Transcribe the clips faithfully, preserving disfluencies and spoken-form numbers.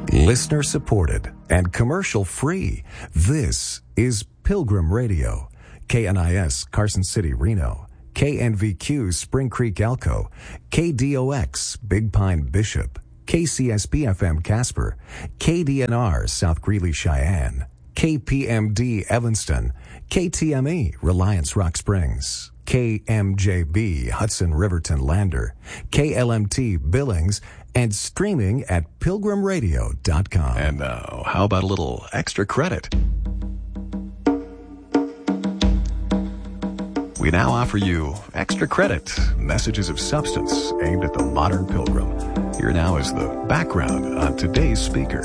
Listener supported and commercial free. This is Pilgrim Radio. K N I S Carson City, Reno. K N V Q Spring Creek, Elko. K D O X Big Pine, Bishop. K C S B F M Casper. K D N R South Greeley, Cheyenne. K P M D Evanston. K T M E Reliance Rock Springs. K M J B Hudson Riverton Lander. K L M T Billings. And streaming at pilgrim radio dot com. And now, how about a little extra credit? We now offer you extra credit, messages of substance aimed at the modern pilgrim. Here now is the background on today's speaker.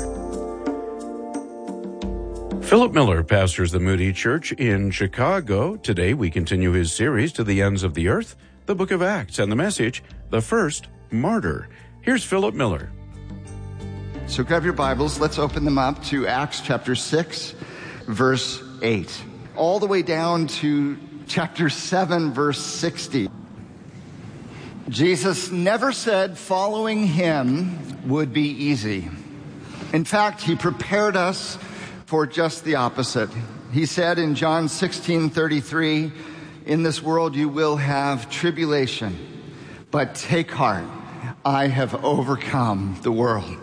Philip Miller pastors the Moody Church in Chicago. Today we continue his series To the Ends of the Earth, the Book of Acts, and the message, The First Martyr. Here's Philip Miller. So grab your Bibles. Let's open them up to Acts chapter six, verse eight. All the way down to chapter seven, verse sixty. Jesus never said following him would be easy. In fact, he prepared us for just the opposite. He said in John sixteen thirty-three, "In this world you will have tribulation, but take heart. I have overcome the world."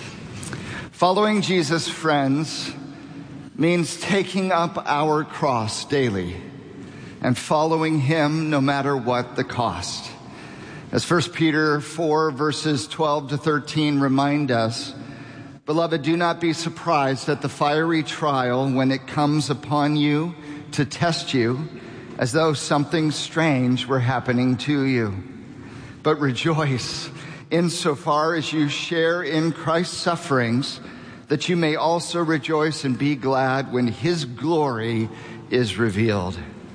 Following Jesus, friends, means taking up our cross daily and following him no matter what the cost. As First Peter four, verses twelve to thirteen remind us, "Beloved, do not be surprised at the fiery trial when it comes upon you to test you, as though something strange were happening to you. But rejoice insofar as you share in Christ's sufferings, that you may also rejoice and be glad when his glory is revealed."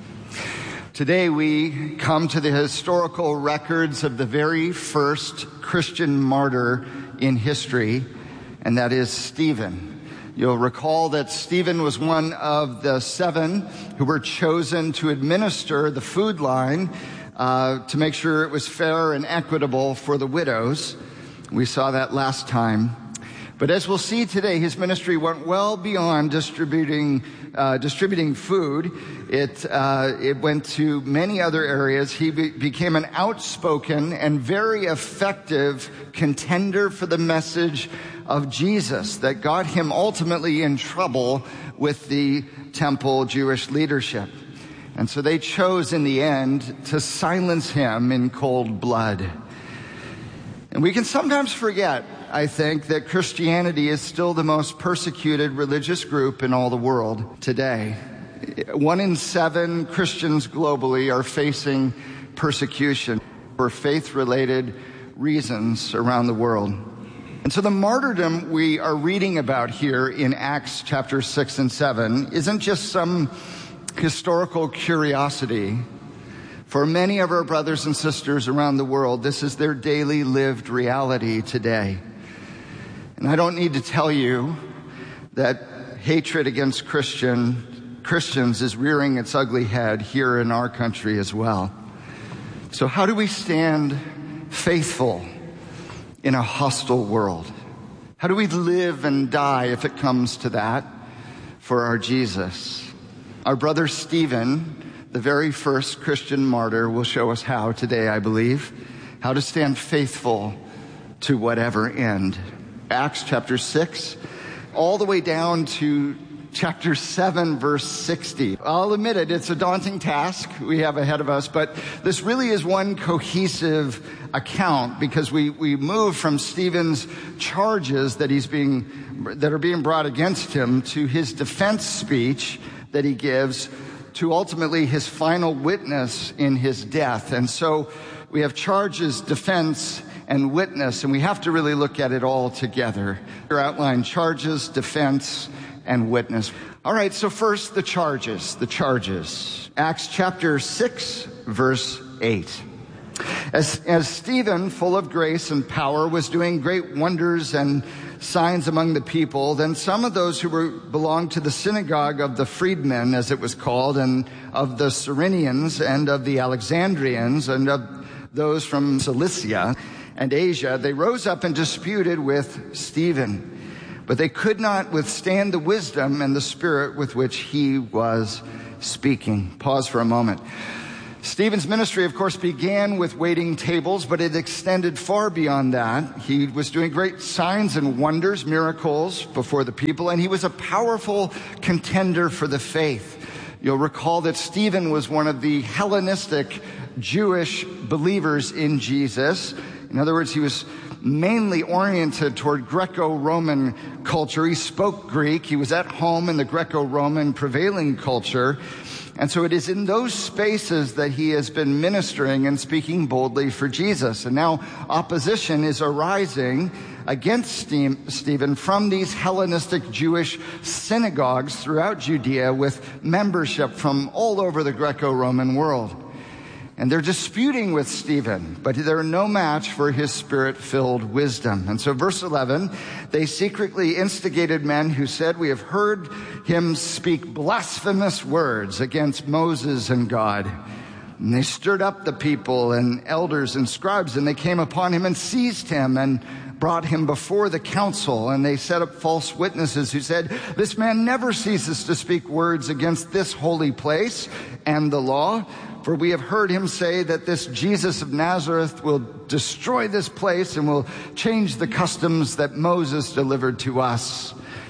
Today we come to the historical records of the very first Christian martyr in history, and that is Stephen. You'll recall that Stephen was one of the seven who were chosen to administer the food line Uh, to make sure it was fair and equitable for the widows. We saw that last time. But as we'll see today, his ministry went well beyond distributing uh, distributing food. It uh, it went to many other areas. He be- became an outspoken and very effective contender for the message of Jesus that got him ultimately in trouble with the temple Jewish leadership. And so they chose in the end to silence him in cold blood. And we can sometimes forget, I think, that Christianity is still the most persecuted religious group in all the world today. One in seven Christians globally are facing persecution for faith-related reasons around the world. And so the martyrdom we are reading about here in Acts chapter six and seven isn't just some historical curiosity. For many of our brothers and sisters around the world, this is their daily lived reality today. And I don't need to tell you that hatred against Christian Christians is rearing its ugly head here in our country as well. So how do we stand faithful in a hostile world? How do we live and die, if it comes to that, for our Jesus? Our brother Stephen, the very first Christian martyr, will show us how today, I believe, how to stand faithful to whatever end. Acts chapter six, all the way down to chapter seven, verse sixty. I'll admit it, it's a daunting task we have ahead of us, but this really is one cohesive account because we, we move from Stephen's charges that he's being, that are being brought against him to his defense speech that he gives to ultimately his final witness in his death. And so we have charges, defense, and witness, and we have to really look at it all together. Your outline: charges, defense, and witness. All right, so first the charges, the charges. Acts chapter six, verse eight. As, as Stephen, full of grace and power, was doing great wonders and signs among the people, then some of those who were belonged to the synagogue of the freedmen, as it was called, and of the Cyrenians and of the Alexandrians and of those from Cilicia and Asia, they rose up and disputed with Stephen. but they could not withstand the wisdom and the spirit with which he was speaking. Pause for a moment. Stephen's ministry, of course, began with waiting tables, but it extended far beyond that. He was doing great signs and wonders, miracles before the people, and he was a powerful contender for the faith. You'll recall that Stephen was one of the Hellenistic Jewish believers in Jesus. In other words, he was mainly oriented toward Greco-Roman culture. He spoke Greek. He was at home in the Greco-Roman prevailing culture. And so it is in those spaces that he has been ministering and speaking boldly for Jesus. And now opposition is arising against Stephen from these Hellenistic Jewish synagogues throughout Judea with membership from all over the Greco-Roman world. And they're disputing with Stephen, but they're no match for his spirit-filled wisdom. And so verse eleven, they secretly instigated men who said, "We have heard him speak blasphemous words against Moses and God." And they stirred up the people and elders and scribes, and they came upon him and seized him and brought him before the council. And they set up false witnesses who said, "This man never ceases to speak words against this holy place and the law. For we have heard him say that this Jesus of Nazareth will destroy this place and will change the customs that Moses delivered to us."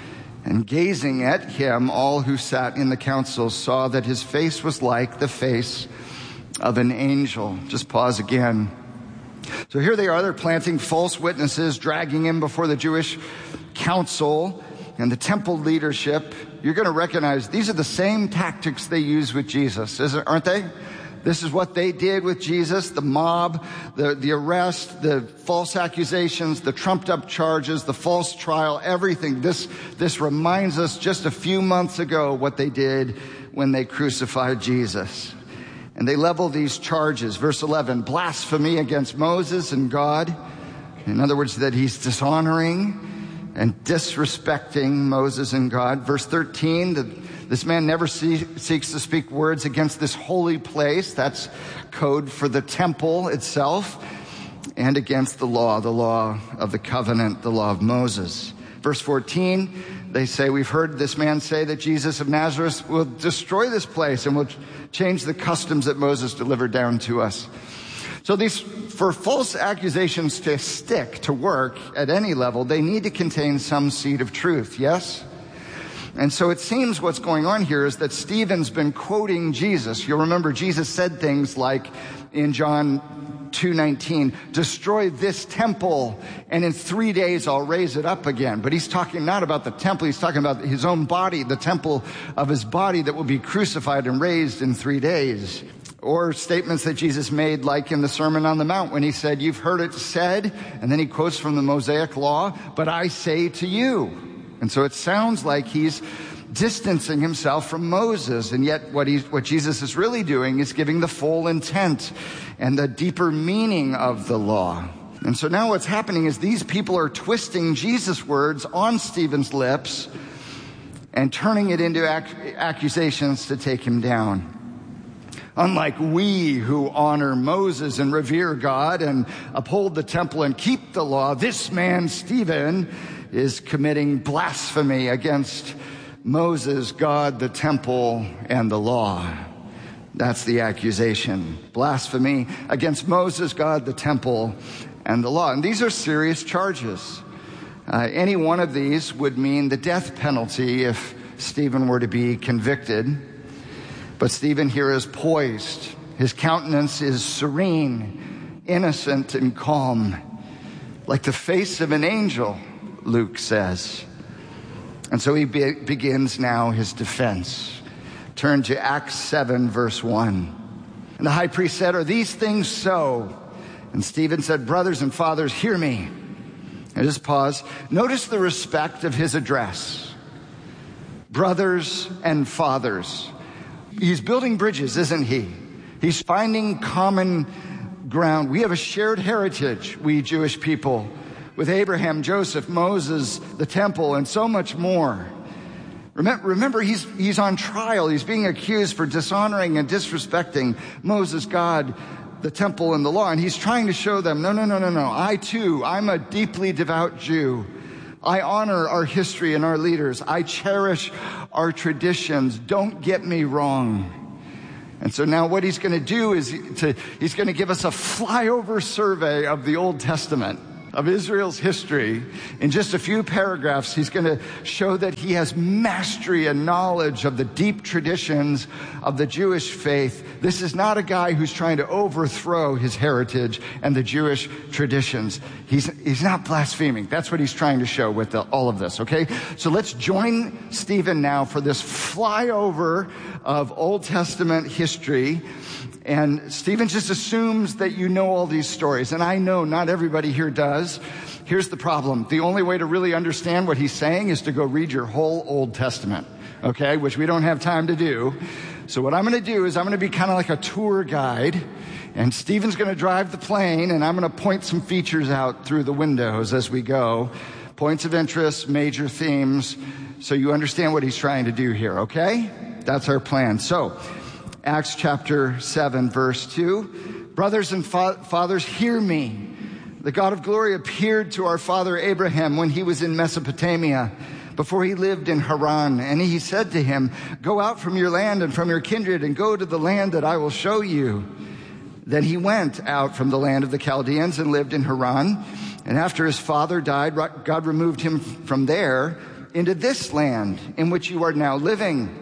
And gazing at him, all who sat in the council saw that his face was like the face of an angel. Just pause again. So here they are, they're planting false witnesses, dragging him before the Jewish council and the temple leadership. You're going to recognize these are the same tactics they use with Jesus, isn't, aren't they? This is what they did with Jesus, the mob, the, the arrest, the false accusations, the trumped up charges, the false trial, everything. This, this reminds us just a few months ago what they did when they crucified Jesus. And they level these charges. Verse eleven, blasphemy against Moses and God. In other words, that he's dishonoring and disrespecting Moses and God. Verse thirteen, that this man never see, seeks to speak words against this holy place. That's code for the temple itself. And against the law, the law of the covenant, the law of Moses. Verse fourteen, they say, "We've heard this man say that Jesus of Nazareth will destroy this place and will change the customs that Moses delivered down to us." So these, for false accusations to stick, to work at any level, they need to contain some seed of truth, yes? And so it seems what's going on here is that Stephen's been quoting Jesus. You'll remember Jesus said things like in John two nineteen, "Destroy this temple, and in three days I'll raise it up again." But he's talking not about the temple, he's talking about his own body, the temple of his body that will be crucified and raised in three days. Or statements that Jesus made like in the Sermon on the Mount when he said, "You've heard it said," and then he quotes from the Mosaic Law, "But I say to you." And so it sounds like he's distancing himself from Moses, and yet what he, what Jesus is really doing is giving the full intent and the deeper meaning of the law. And so now what's happening is these people are twisting Jesus' words on Stephen's lips and turning it into ac- accusations to take him down. Unlike we who honor Moses and revere God and uphold the temple and keep the law, this man, Stephen, is committing blasphemy against Moses, God, the temple, and the law. That's the accusation. Blasphemy against Moses, God, the temple, and the law. And these are serious charges. Uh, any one of these would mean the death penalty if Stephen were to be convicted. But Stephen here is poised. His countenance is serene, innocent, and calm, like the face of an angel, Luke says. And so he be- begins now his defense. Turn to Acts seven, verse one. And the high priest said, "Are these things so?" And Stephen said, "Brothers and fathers, hear me." And just pause. Notice the respect of his address. Brothers and fathers. He's building bridges, isn't he? He's finding common ground. We have a shared heritage, we Jewish people, with Abraham, Joseph, Moses, the temple, and so much more. Remember, remember he's, he's on trial. He's being accused for dishonoring and disrespecting Moses, God, the temple, and the law. And he's trying to show them, no, no, no, no, no. I too, I'm a deeply devout Jew. I honor our history and our leaders. I cherish our traditions. Don't get me wrong. And so now what he's going to do is to, he's going to give us a flyover survey of the Old Testament, of Israel's history. In just a few paragraphs, he's going to show that he has mastery and knowledge of the deep traditions of the Jewish faith. This is not a guy who's trying to overthrow his heritage and the Jewish traditions. He's, he's not blaspheming. That's what he's trying to show with the, all of this, okay? So let's join Stephen now for this flyover of Old Testament history. And Stephen just assumes that you know all these stories. And I know not everybody here does. Here's the problem. The only way to really understand what he's saying is to go read your whole Old Testament, okay, which we don't have time to do. So what I'm going to do is I'm going to be kind of like a tour guide. And Stephen's going to drive the plane, and I'm going to point some features out through the windows as we go. Points of interest, major themes, so you understand what he's trying to do here, okay? That's our plan. So, Acts chapter seven, verse two. Brothers and fa- fathers, hear me. The God of glory appeared to our father Abraham when he was in Mesopotamia, before he lived in Haran. And he said to him, go out from your land and from your kindred and go to the land that I will show you. Then he went out from the land of the Chaldeans and lived in Haran. And after his father died, God removed him from there into this land in which you are now living.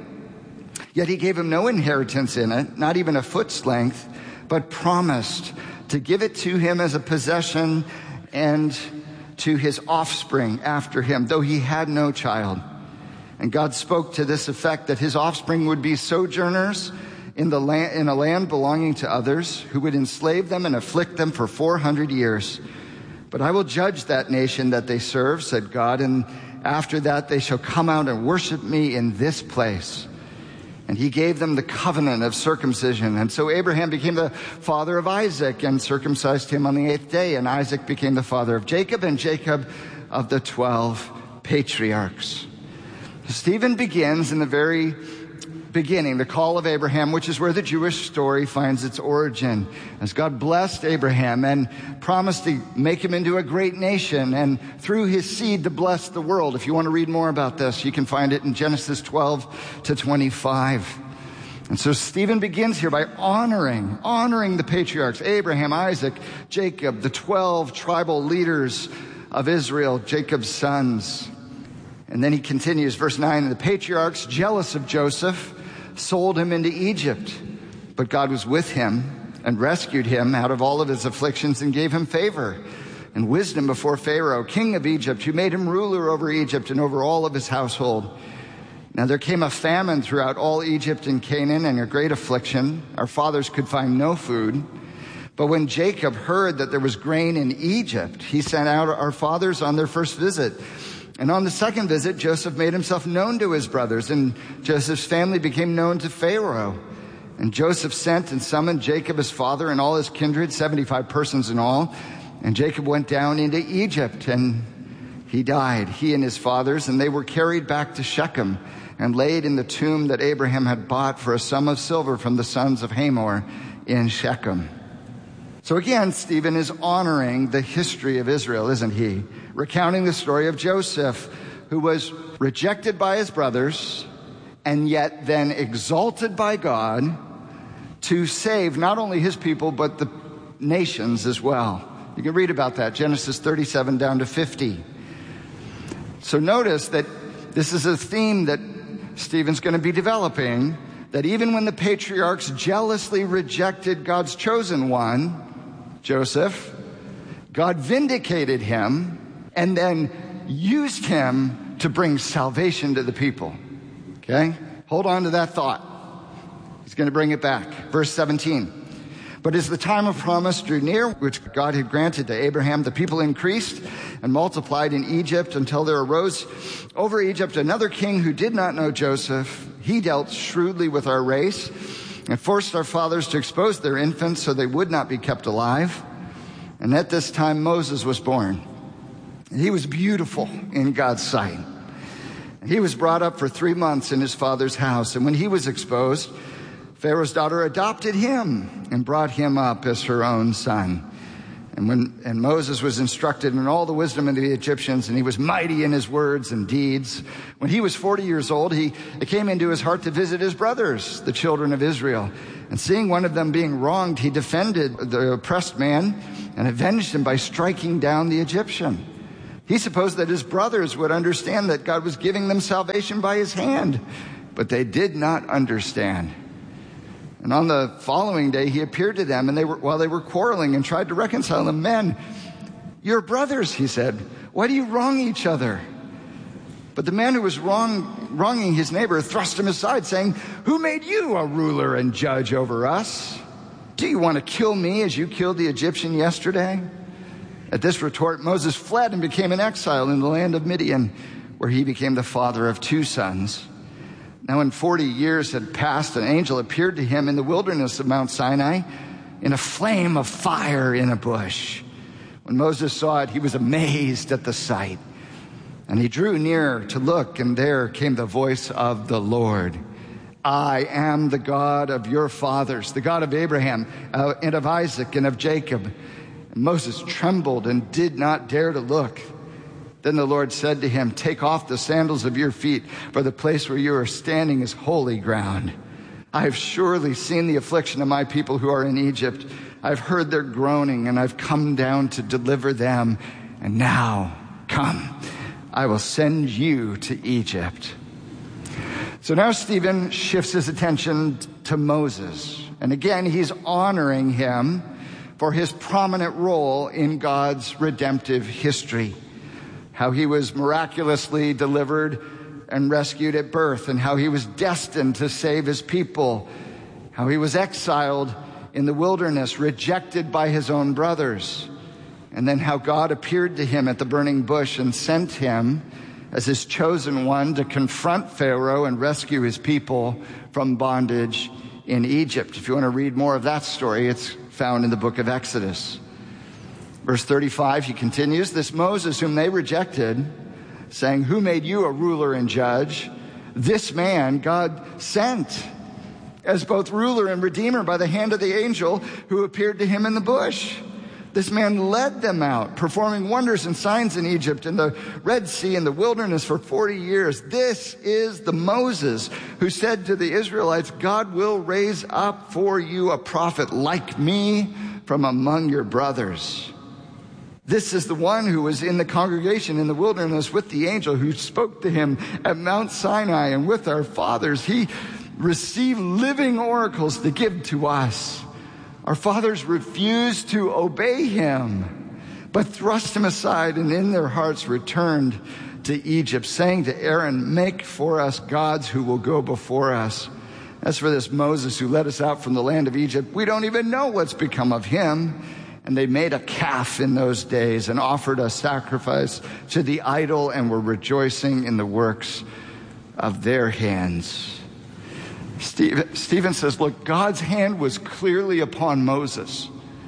Yet he gave him no inheritance in it, not even a foot's length, but promised to give it to him as a possession and to his offspring after him, though he had no child. And God spoke to this effect, that his offspring would be sojourners in the land, in a land belonging to others, who would enslave them and afflict them for four hundred years. But I will judge that nation that they serve, said God, and after that they shall come out and worship me in this place. And he gave them the covenant of circumcision. And so Abraham became the father of Isaac and circumcised him on the eighth day. And Isaac became the father of Jacob, and Jacob of the twelve patriarchs. Stephen begins in the very beginning, the call of Abraham, which is where the Jewish story finds its origin. As God blessed Abraham and promised to make him into a great nation, and through his seed to bless the world. If you want to read more about this, you can find it in Genesis twelve to twenty-five. And so Stephen begins here by honoring, honoring the patriarchs, Abraham, Isaac, Jacob, the twelve tribal leaders of Israel, Jacob's sons. And then he continues, verse nine, the patriarchs, jealous of Joseph, sold him into Egypt. But God was with him and rescued him out of all of his afflictions and gave him favor and wisdom before Pharaoh, king of Egypt, who made him ruler over Egypt and over all of his household. Now there came a famine throughout all Egypt and Canaan, and a great affliction. Our fathers could find no food. But when Jacob heard that there was grain in Egypt, he sent out our fathers on their first visit. And on the second visit, Joseph made himself known to his brothers, and Joseph's family became known to Pharaoh. And Joseph sent and summoned Jacob, his father, and all his kindred, seventy-five persons in all. And Jacob went down into Egypt, and he died, he and his fathers, and they were carried back to Shechem and laid in the tomb that Abraham had bought for a sum of silver from the sons of Hamor in Shechem. So again, Stephen is honoring the history of Israel, isn't he? Recounting the story of Joseph, who was rejected by his brothers and yet then exalted by God to save not only his people, but the nations as well. You can read about that, Genesis thirty-seven down to fifty. So notice that this is a theme that Stephen's going to be developing, that even when the patriarchs jealously rejected God's chosen one, Joseph, God vindicated him and then used him to bring salvation to the people. Okay? Hold on to that thought. He's going to bring it back. Verse seventeen. But as the time of promise drew near, which God had granted to Abraham, the people increased and multiplied in Egypt until there arose over Egypt another king who did not know Joseph. He dealt shrewdly with our race and forced our fathers to expose their infants so they would not be kept alive. And at this time Moses was born. He was beautiful in God's sight. He was brought up for three months in his father's house. And when he was exposed, Pharaoh's daughter adopted him and brought him up as her own son. And when and Moses was instructed in all the wisdom of the Egyptians, and he was mighty in his words and deeds. When he was forty years old, he it came into his heart to visit his brothers, the children of Israel. And seeing one of them being wronged, he defended the oppressed man and avenged him by striking down the Egyptian. He supposed that his brothers would understand that God was giving them salvation by his hand, but they did not understand. And on the following day, he appeared to them, and they were, while they were quarreling, and tried to reconcile them. Men, you're brothers, he said. Why do you wrong each other? But the man who was wrong, wronging his neighbor thrust him aside, saying, who made you a ruler and judge over us? Do you want to kill me as you killed the Egyptian yesterday? At this retort, Moses fled and became an exile in the land of Midian, where he became the father of two sons. Now when forty years had passed, an angel appeared to him in the wilderness of Mount Sinai in a flame of fire in a bush. When Moses saw it, he was amazed at the sight. And he drew near to look, and there came the voice of the Lord. I am the God of your fathers, the God of Abraham uh, and of Isaac and of Jacob. And Moses trembled and did not dare to look. Then the Lord said to him, take off the sandals of your feet, for the place where you are standing is holy ground. I have surely seen the affliction of my people who are in Egypt. I've heard their groaning, and I've come down to deliver them. And now, come, I will send you to Egypt. So now Stephen shifts his attention to Moses. And again, he's honoring him for his prominent role in God's redemptive history. How he was miraculously delivered and rescued at birth, and how he was destined to save his people, how he was exiled in the wilderness, rejected by his own brothers, and then how God appeared to him at the burning bush and sent him as his chosen one to confront Pharaoh and rescue his people from bondage in Egypt. If you want to read more of that story, it's found in the book of Exodus. Verse thirty-five, he continues, this Moses whom they rejected, saying, who made you a ruler and judge? This man God sent as both ruler and redeemer by the hand of the angel who appeared to him in the bush. This man led them out, performing wonders and signs in Egypt, in the Red Sea, in the wilderness for forty years. This is the Moses who said to the Israelites, God will raise up for you a prophet like me from among your brothers. This is the one who was in the congregation in the wilderness with the angel who spoke to him at Mount Sinai, and with our fathers. He received living oracles to give to us. Our fathers refused to obey him, but thrust him aside, and in their hearts returned to Egypt, saying to Aaron, make for us gods who will go before us. As for this Moses who led us out from the land of Egypt, we don't even know what's become of him. And they made a calf in those days and offered a sacrifice to the idol and were rejoicing in the works of their hands. Stephen, Stephen says, look, God's hand was clearly upon Moses.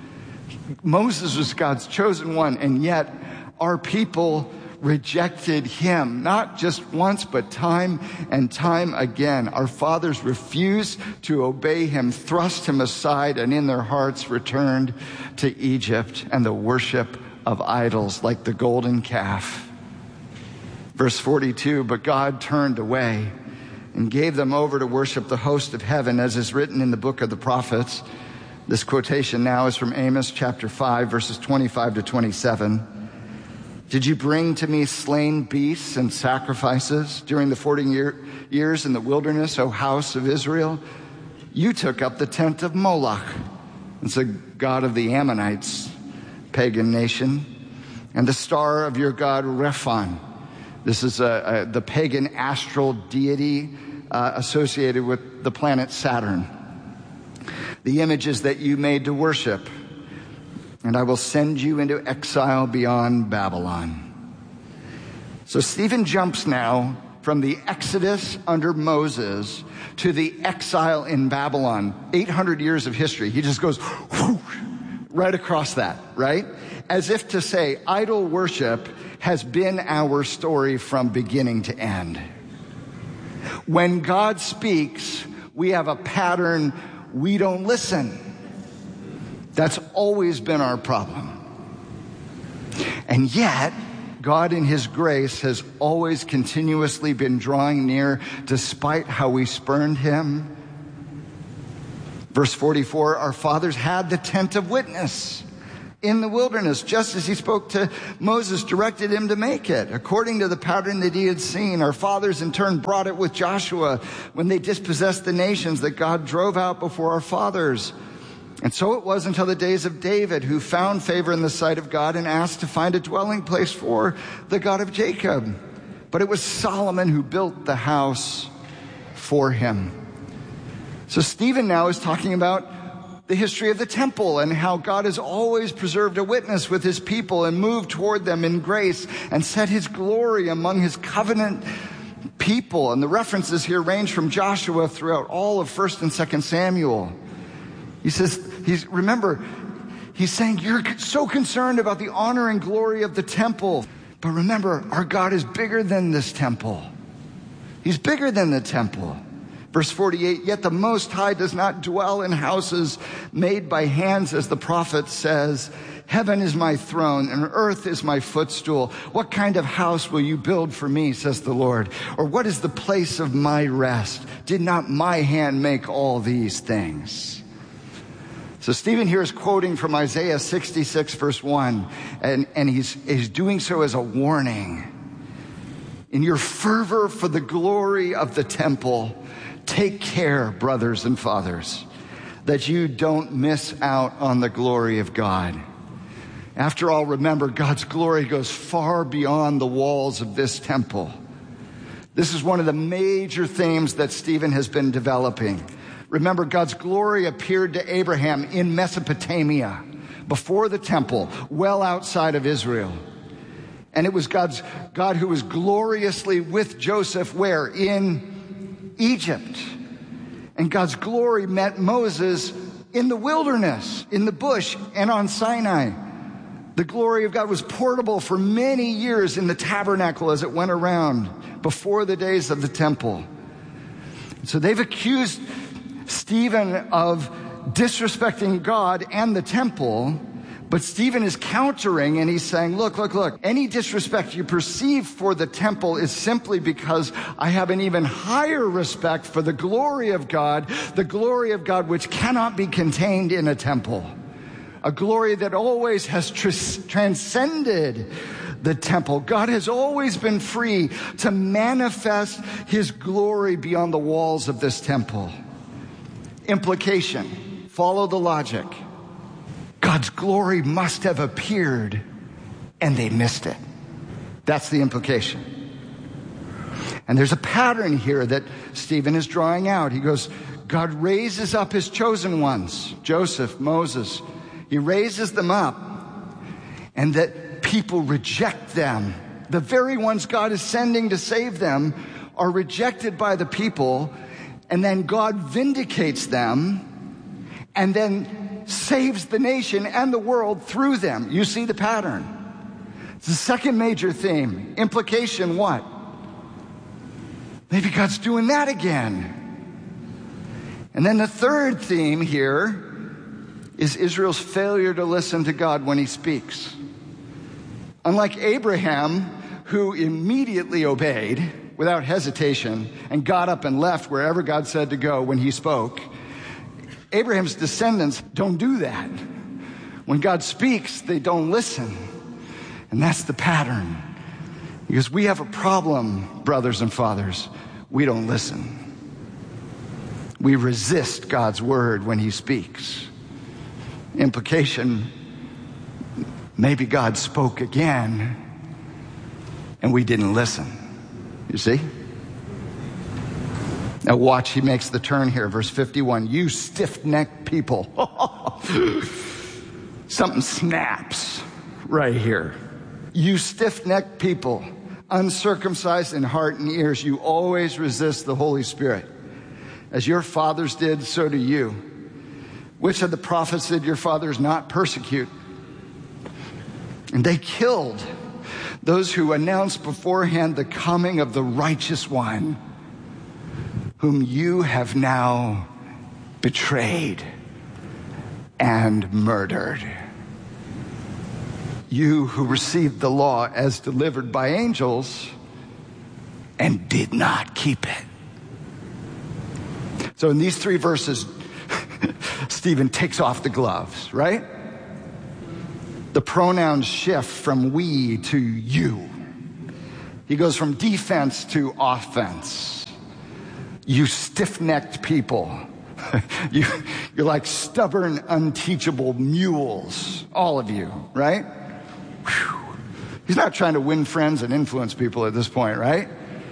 Moses was God's chosen one, and yet our people rejected him, not just once, but time and time again. Our fathers refused to obey him, thrust him aside, and in their hearts returned to Egypt and the worship of idols like the golden calf. Verse forty-two, but God turned away and gave them over to worship the host of heaven, as is written in the book of the prophets. This quotation now is from Amos chapter five, verses twenty-five to twenty-seven. Did you bring to me slain beasts and sacrifices during the forty year, years in the wilderness, O house of Israel? You took up the tent of Moloch. It's a god of the Ammonites, pagan nation. And the star of your god Rephan. This is a, a, the pagan astral deity uh, associated with the planet Saturn. The images that you made to worship. And I will send you into exile beyond Babylon. So Stephen jumps now from the Exodus under Moses to the exile in Babylon. eight hundred years of history. He just goes whoosh, right across that, right? As if to say, idol worship has been our story from beginning to end. When God speaks, we have a pattern, we don't listen. That's always been our problem. And yet, God in his grace has always continuously been drawing near despite how we spurned him. Verse forty-four, our fathers had the tent of witness in the wilderness, just as he spoke to Moses, directed him to make it, according to the pattern that he had seen. Our fathers in turn brought it with Joshua when they dispossessed the nations that God drove out before our fathers. And so it was until the days of David, who found favor in the sight of God and asked to find a dwelling place for the God of Jacob. But it was Solomon who built the house for him. So Stephen now is talking about the history of the temple and how God has always preserved a witness with his people and moved toward them in grace and set his glory among his covenant people. And the references here range from Joshua throughout all of First and Second Samuel. He says, he's, remember, he's saying, you're so concerned about the honor and glory of the temple. But remember, our God is bigger than this temple. He's bigger than the temple. Verse forty-eight, yet the Most High does not dwell in houses made by hands, as the prophet says. Heaven is my throne and earth is my footstool. What kind of house will you build for me, says the Lord? Or what is the place of my rest? Did not my hand make all these things? So Stephen here is quoting from Isaiah sixty-six, verse one, and, and he's, he's doing so as a warning. In your fervor for the glory of the temple, take care, brothers and fathers, that you don't miss out on the glory of God. After all, remember, God's glory goes far beyond the walls of this temple. This is one of the major themes that Stephen has been developing. Remember, God's glory appeared to Abraham in Mesopotamia, before the temple, well outside of Israel. And it was God's God who was gloriously with Joseph where? In Egypt. And God's glory met Moses in the wilderness, in the bush, and on Sinai. The glory of God was portable for many years in the tabernacle as it went around before the days of the temple. So they've accused Stephen of disrespecting God and the temple, but Stephen is countering and he's saying, look, look, look, any disrespect you perceive for the temple is simply because I have an even higher respect for the glory of God, the glory of God which cannot be contained in a temple. A glory that always has tr- transcended the temple. God has always been free to manifest his glory beyond the walls of this temple. Implication, follow the logic. God's glory must have appeared and they missed it. That's the implication. And there's a pattern here that Stephen is drawing out. He goes, God raises up his chosen ones, Joseph, Moses. He raises them up, and that people reject them. The very ones God is sending to save them are rejected by the people, and then God vindicates them and then saves the nation and the world through them. You see the pattern. It's the second major theme. Implication, what? Maybe God's doing that again. And then the third theme here is Israel's failure to listen to God when he speaks. Unlike Abraham, who immediately obeyed without hesitation and got up and left wherever God said to go when he spoke, Abraham's descendants don't do that. When God speaks, they don't listen. And that's the pattern. Because we have a problem, brothers and fathers. We don't listen. We resist God's word when he speaks. Implication, maybe God spoke again and we didn't listen. You see? Now watch, he makes the turn here, verse fifty-one. You stiff-necked people. Something snaps right here. You stiff-necked people, uncircumcised in heart and ears, you always resist the Holy Spirit. As your fathers did, so do you. Which of the prophets did your fathers not persecute? And they killed those who announced beforehand the coming of the righteous one, whom you have now betrayed and murdered. You who received the law as delivered by angels and did not keep it. So in these three verses, Stephen takes off the gloves, right? The pronouns shift from we to you. He goes from defense to offense. You stiff-necked people. you, you're like stubborn, unteachable mules, all of you, right? Whew. He's not trying to win friends and influence people at this point, right?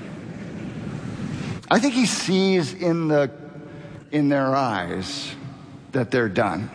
I think he sees in the in their eyes that they're done.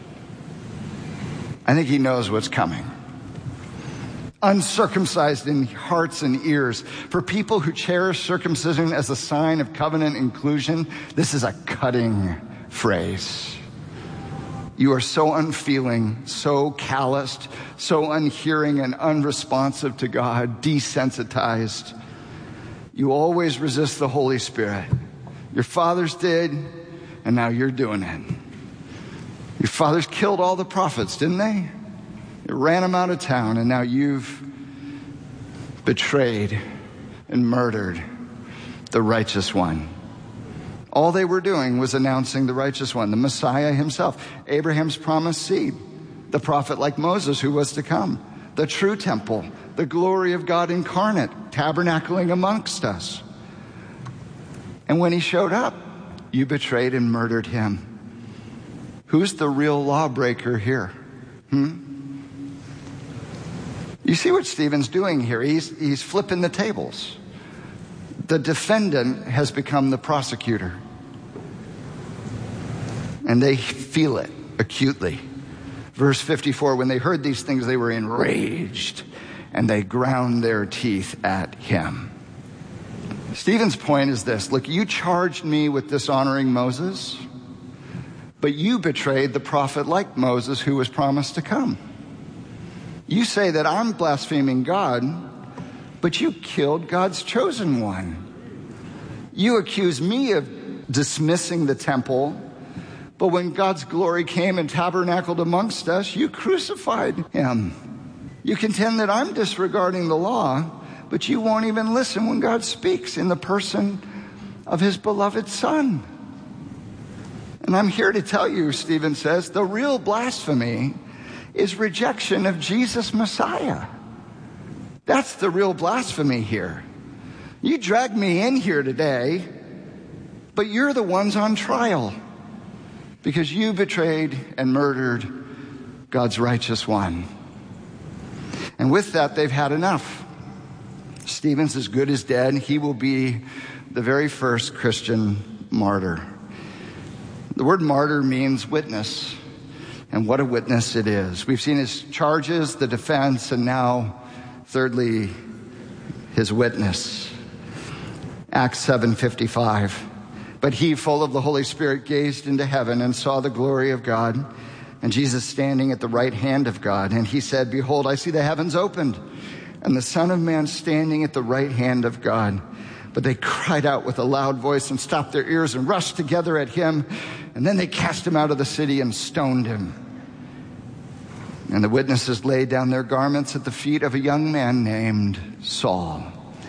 I think he knows what's coming. Uncircumcised in hearts and ears. For people who cherish circumcision as a sign of covenant inclusion, this is a cutting phrase. You are so unfeeling, so calloused, so unhearing and unresponsive to God, desensitized. You always resist the Holy Spirit. Your fathers did, and now you're doing it. Your fathers killed all the prophets, didn't they? They ran them out of town, and now you've betrayed and murdered the righteous one. All they were doing was announcing the righteous one, the Messiah himself, Abraham's promised seed, the prophet like Moses who was to come, the true temple, the glory of God incarnate, tabernacling amongst us. And when he showed up, you betrayed and murdered him. Who's the real lawbreaker here? Hmm? You see what Stephen's doing here? He's, he's flipping the tables. The defendant has become the prosecutor. And they feel it acutely. Verse fifty-four, when they heard these things, they were enraged, and they ground their teeth at him. Stephen's point is this. Look, you charged me with dishonoring Moses, but you betrayed the prophet like Moses who was promised to come. You say that I'm blaspheming God, but you killed God's chosen one. You accuse me of dismissing the temple, but when God's glory came and tabernacled amongst us, you crucified him. You contend that I'm disregarding the law, but you won't even listen when God speaks in the person of his beloved Son. And I'm here to tell you, Stephen says, the real blasphemy is rejection of Jesus Messiah. That's the real blasphemy here. You dragged me in here today, but you're the ones on trial because you betrayed and murdered God's righteous one. And with that, they've had enough. Stephen's as good as dead. He will be the very first Christian martyr. The word martyr means witness. And what a witness it is. We've seen his charges, the defense, and now, thirdly, his witness. Acts seven fifty-five. But he, full of the Holy Spirit, gazed into heaven and saw the glory of God, and Jesus standing at the right hand of God. And he said, behold, I see the heavens opened, and the Son of Man standing at the right hand of God. But they cried out with a loud voice and stopped their ears and rushed together at him. And then they cast him out of the city and stoned him. And the witnesses laid down their garments at the feet of a young man named Saul.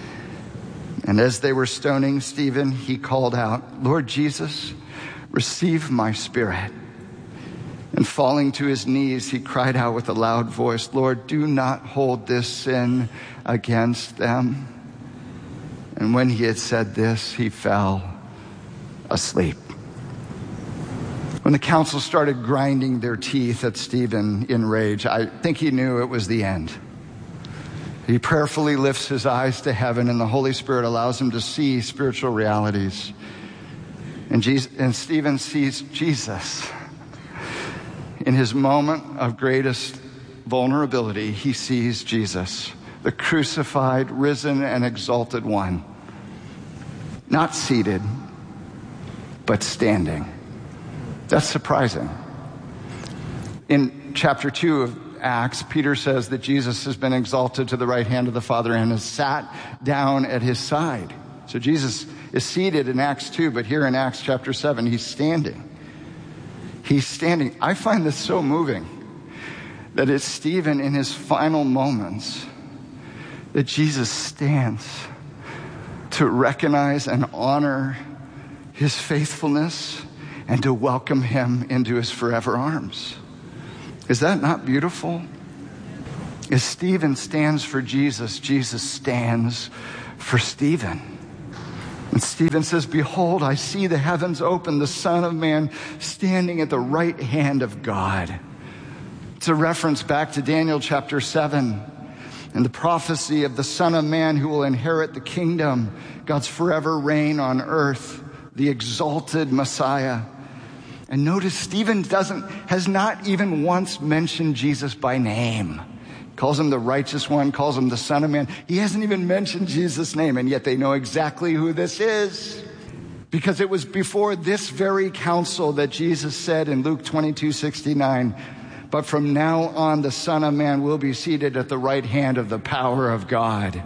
And as they were stoning Stephen, he called out, Lord Jesus, receive my spirit. And falling to his knees, he cried out with a loud voice, Lord, do not hold this sin against them. And when he had said this, he fell asleep. When the council started grinding their teeth at Stephen in rage, I think he knew it was the end. He prayerfully lifts his eyes to heaven, and the Holy Spirit allows him to see spiritual realities. And, Jesus, and Stephen sees Jesus. In his moment of greatest vulnerability, he sees Jesus, the crucified, risen, and exalted one. Not seated, but standing. That's surprising. In chapter two of Acts, Peter says that Jesus has been exalted to the right hand of the Father and has sat down at his side. So Jesus is seated in Acts two, but here in Acts chapter seven, he's standing. He's standing. I find this so moving that it's Stephen in his final moments that Jesus stands to recognize and honor his faithfulness and to welcome him into his forever arms. Is that not beautiful? As Stephen stands for Jesus, Jesus stands for Stephen. And Stephen says, behold, I see the heavens open, the Son of Man standing at the right hand of God. It's a reference back to Daniel chapter seven and the prophecy of the Son of Man who will inherit the kingdom, God's forever reign on earth, the exalted Messiah. And notice Stephen doesn't, has not even once mentioned Jesus by name. Calls him the righteous one, calls him the Son of Man. He hasn't even mentioned Jesus' name, and yet they know exactly who this is. Because it was before this very council that Jesus said in Luke twenty-two sixty-nine, but from now on the Son of Man will be seated at the right hand of the power of God.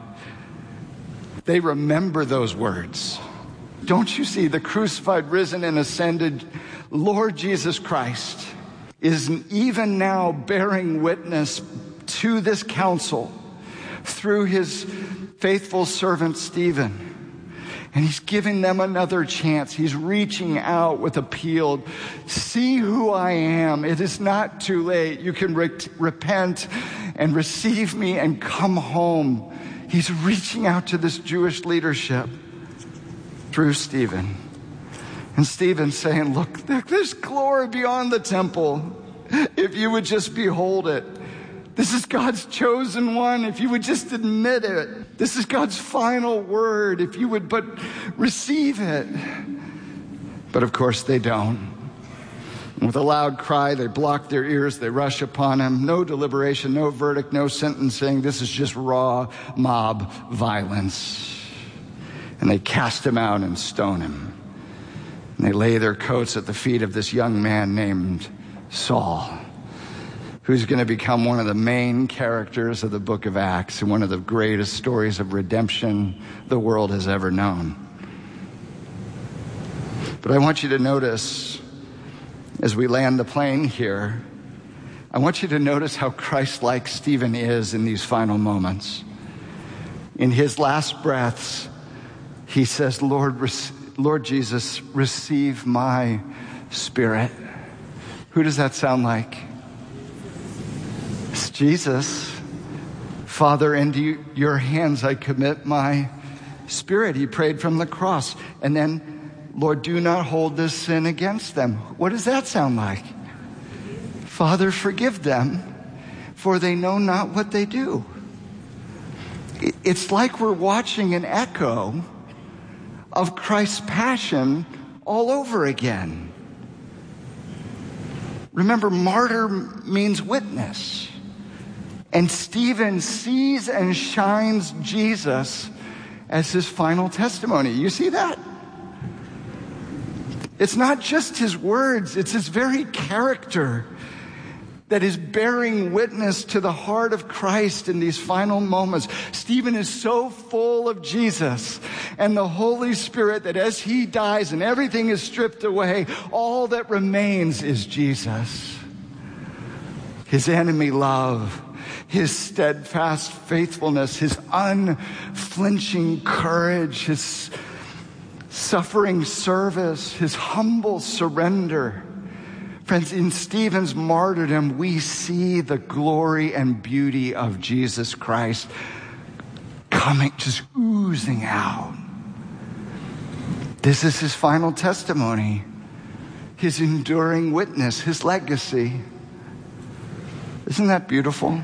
They remember those words. Don't you see the crucified, risen, and ascended Lord Jesus Christ is even now bearing witness to this council through his faithful servant Stephen. And he's giving them another chance. He's reaching out with appeal. See who I am. It is not too late. You can re- repent and receive me and come home. He's reaching out to this Jewish leadership through Stephen. And Stephen's saying, look, there's glory beyond the temple. If you would just behold it. This is God's chosen one, if you would just admit it. This is God's final word, if you would but receive it. But of course they don't. And with a loud cry, they block their ears, they rush upon him. No deliberation, no verdict, no sentencing. This is just raw mob violence. And they cast him out and stone him. And they lay their coats at the feet of this young man named Saul, who's going to become one of the main characters of the book of Acts and one of the greatest stories of redemption the world has ever known. But I want you to notice, as we land the plane here, I want you to notice how Christ-like Stephen is in these final moments. In his last breaths, he says, Lord, Lord Jesus, receive my spirit. Who does that sound like? It's Jesus. Father, into your hands I commit my spirit. He prayed from the cross. And then, Lord, do not hold this sin against them. What does that sound like? Father, forgive them, for they know not what they do. It's like we're watching an echo of Christ's passion all over again. Remember, martyr means witness. And Stephen sees and shines Jesus as his final testimony. You see that? It's not just his words, it's his very character that is bearing witness to the heart of Christ in these final moments. Stephen is so full of Jesus and the Holy Spirit that as he dies and everything is stripped away, all that remains is Jesus. His enemy love, his steadfast faithfulness, his unflinching courage, his suffering service, his humble surrender. Friends, in Stephen's martyrdom, we see the glory and beauty of Jesus Christ coming, just oozing out. This is his final testimony, his enduring witness, his legacy. Isn't that beautiful?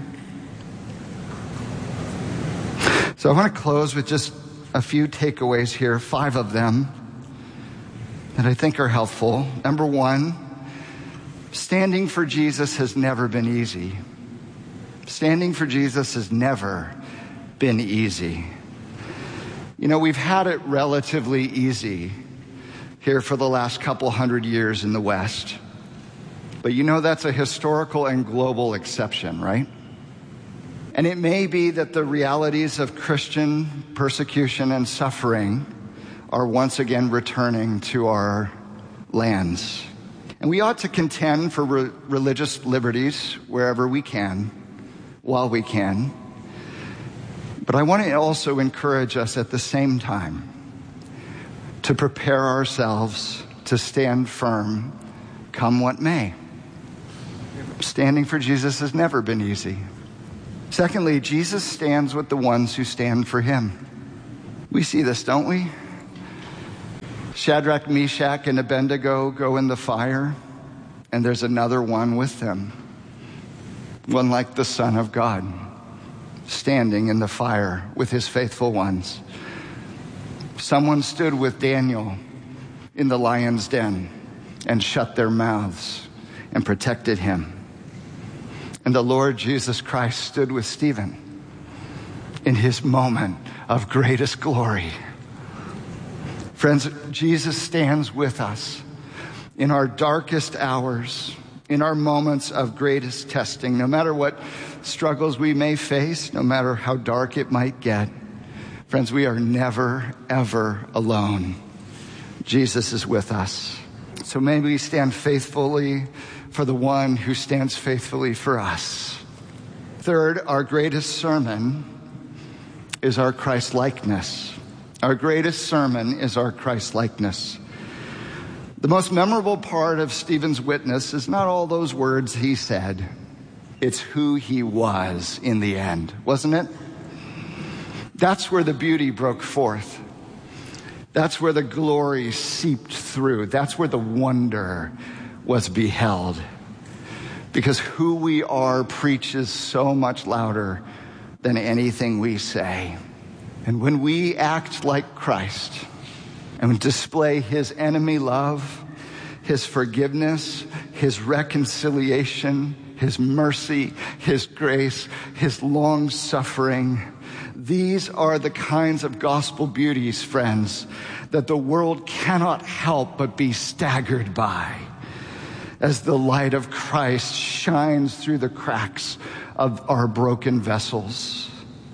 So I want to close with just a few takeaways here, five of them that I think are helpful. Number one, standing for Jesus has never been easy. Standing for Jesus has never been easy. You know, we've had it relatively easy here for the last couple hundred years in the West. But you know, that's a historical and global exception, right? And it may be that the realities of Christian persecution and suffering are once again returning to our lands. And we ought to contend for re- religious liberties wherever we can, while we can. But I want to also encourage us at the same time to prepare ourselves to stand firm, come what may. Standing for Jesus has never been easy. Secondly, Jesus stands with the ones who stand for him. We see this, don't we? Shadrach, Meshach, and Abednego go in the fire, and there's another one with them. One like the Son of God, standing in the fire with his faithful ones. Someone stood with Daniel in the lion's den and shut their mouths and protected him. And the Lord Jesus Christ stood with Stephen in his moment of greatest glory. Friends, Jesus stands with us in our darkest hours, in our moments of greatest testing. No matter what struggles we may face, no matter how dark it might get, friends, we are never, ever alone. Jesus is with us. So may we stand faithfully for the one who stands faithfully for us. Third, our greatest sermon is our Christ-likeness. Our greatest sermon is our Christ-likeness. The most memorable part of Stephen's witness is not all those words he said. It's who he was in the end, wasn't it? That's where the beauty broke forth. That's where the glory seeped through. That's where the wonder was beheld. Because who we are preaches so much louder than anything we say. And when we act like Christ and display his enemy love, his forgiveness, his reconciliation, his mercy, his grace, his long suffering, these are the kinds of gospel beauties, friends, that the world cannot help but be staggered by as the light of Christ shines through the cracks of our broken vessels.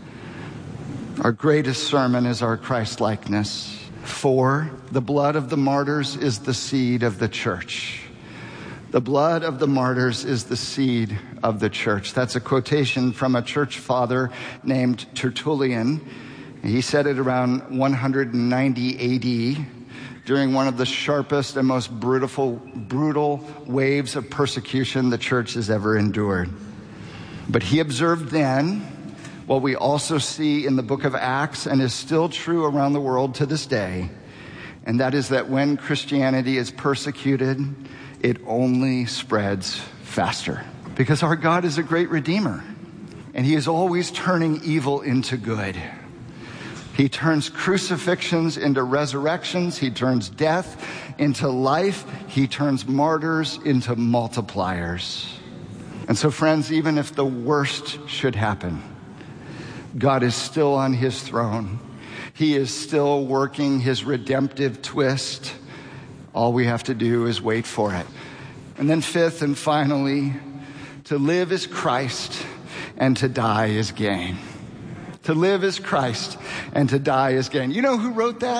Our greatest sermon is our Christ-likeness. Four, the blood of the martyrs is the seed of the church. The blood of the martyrs is the seed of the church. That's a quotation from a church father named Tertullian. He said it around one hundred ninety A D during one of the sharpest and most brutal, brutal waves of persecution the church has ever endured. But he observed then what we also see in the book of Acts and is still true around the world to this day, and that is that when Christianity is persecuted, it only spreads faster. Because our God is a great redeemer, and he is always turning evil into good. He turns crucifixions into resurrections. He turns death into life. He turns martyrs into multipliers. And so, friends, even if the worst should happen, God is still on his throne. He is still working his redemptive twist. All we have to do is wait for it. And then fifth and finally, to live is Christ and to die is gain. To live is Christ and to die is gain. You know who wrote that?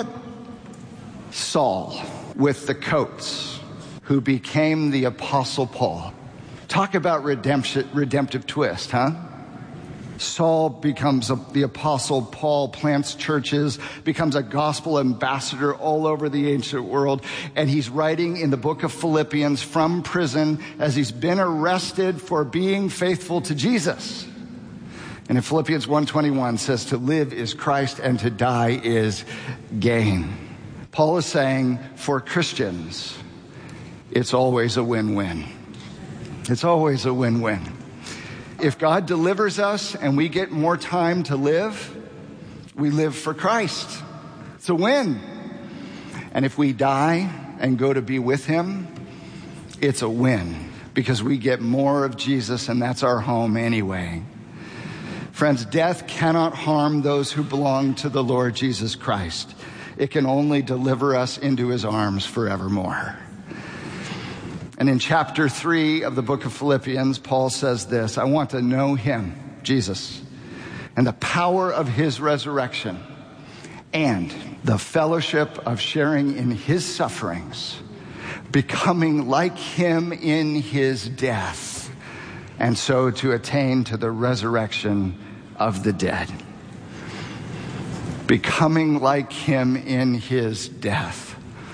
Saul with the coats, who became the Apostle Paul. Talk about redemption, redemptive twist, huh? Saul becomes a, the Apostle Paul, plants churches, becomes a gospel ambassador all over the ancient world. And he's writing in the book of Philippians from prison as he's been arrested for being faithful to Jesus. And in Philippians one twenty-one says, to live is Christ and to die is gain. Paul is saying for Christians, it's always a win-win. It's always a win-win. If God delivers us and we get more time to live, we live for Christ. It's a win. And if we die and go to be with him, it's a win because we get more of Jesus and that's our home anyway. Friends, death cannot harm those who belong to the Lord Jesus Christ. It can only deliver us into his arms forevermore. And in chapter three of the book of Philippians, Paul says this, I want to know him, Jesus, and the power of his resurrection and the fellowship of sharing in his sufferings, becoming like him in his death, and so to attain to the resurrection of the dead. Becoming like him in his death.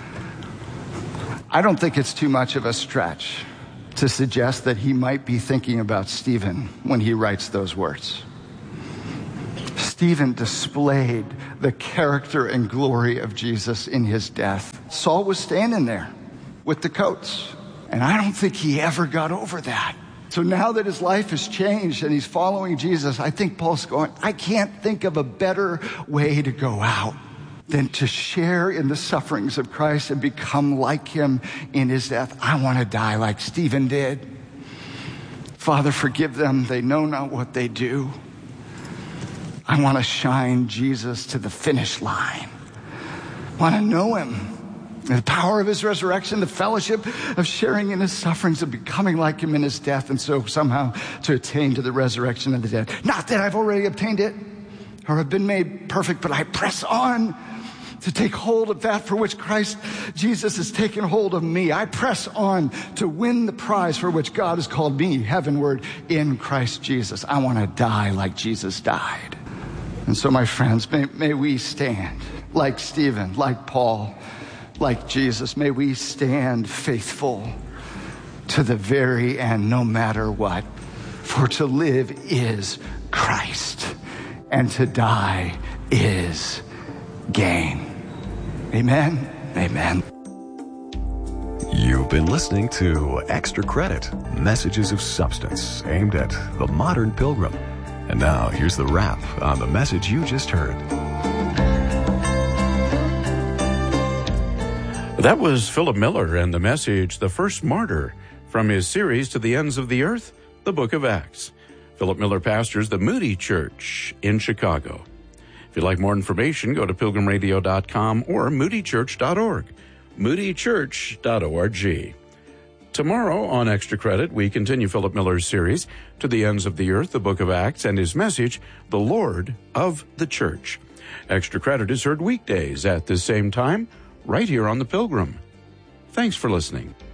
I don't think it's too much of a stretch to suggest that he might be thinking about Stephen when he writes those words. Stephen displayed the character and glory of Jesus in his death. Saul was standing there with the coats, and I don't think he ever got over that. So now that his life has changed and he's following Jesus, I think Paul's going, I can't think of a better way to go out than to share in the sufferings of Christ and become like him in his death. I want to die like Stephen did. Father, forgive them. They know not what they do. I want to shine Jesus to the finish line. I want to know him. The power of his resurrection, the fellowship of sharing in his sufferings, of becoming like him in his death, and so somehow to attain to the resurrection of the dead. Not that I've already obtained it or have been made perfect, but I press on to take hold of that for which Christ Jesus has taken hold of me. I press on to win the prize for which God has called me heavenward in Christ Jesus. I want to die like Jesus died. And so, my friends, may, may we stand like Stephen, like Paul, like Jesus. May we stand faithful to the very end, no matter what. For to live is Christ, and to die is gain. Amen. Amen. You've been listening to Extra Credit, Messages of Substance, aimed at the modern pilgrim. And now, here's the wrap on the message you just heard. That was Philip Miller and the message, The First Martyr, from his series To the Ends of the Earth, the Book of Acts. Philip Miller pastors the Moody Church in Chicago. If you'd like more information, go to pilgrim radio dot com or moody church dot org, moody church dot org. Tomorrow on Extra Credit, we continue Philip Miller's series, To the Ends of the Earth, the Book of Acts, and his message, The Lord of the Church. Extra Credit is heard weekdays at the same time, right here on The Pilgrim. Thanks for listening.